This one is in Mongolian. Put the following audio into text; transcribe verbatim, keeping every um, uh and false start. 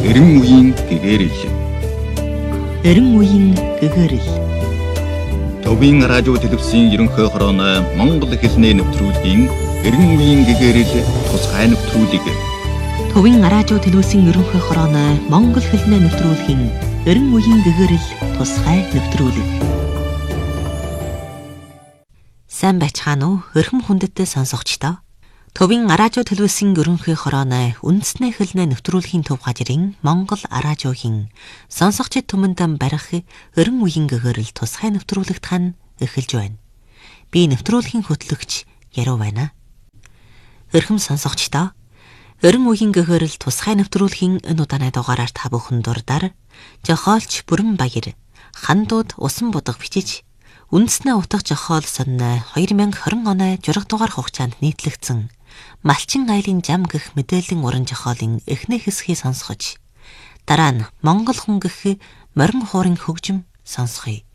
Эрен үеийн гэгэрэл. Эрен үеийн гэгэрэл. Төвийн радио телевизийн ерөнхий хорооны Монгол хэлний нэвтрүүлгийн Эрен үеийн гэгэрэл тусгай нэвтрүүлэг. Төвийн радио телевизийн ерөнхий хорооны Монгол хэлний нэвтрүүлгийн Эрен үеийн гэгэрэл тусгай нэвтрүүлэг. Сайн байцгаана уу? Өрхөм хүндэт сонсогчдоо. Төвийн радио телевизийн ерөнхий хорооны үндэсний хэлний нэвтрүүлгийн төв газрын Монгол радиогийн сонсогчид түмэнд барих Эрен үеийн гэгэрэл тусгай нэвтрүүлэгт хань эхэлж байна. Би нэвтрүүлгийн хөтлөгч Яруу байна. Өрхөм сонсогчдоо, Эрен үеийн гэгэрэл тусгай нэвтрүүлгийн энэ удааны дугаараар та бүхэн дурдаар жохоолч Бүрэн Баяр хандууд усан будга бичиж үндэснээ утга жохоол сонны хоёр мянга хорин оны жураг дугаар хугацаанд нийтлэгдсэн Малчин айлын жам гэх мэдээллийн уран жохоолын эхний хэсгийг сонсгож, дараа нь Монгол хүн гэх морин хуурын хөгжим сонсгоё.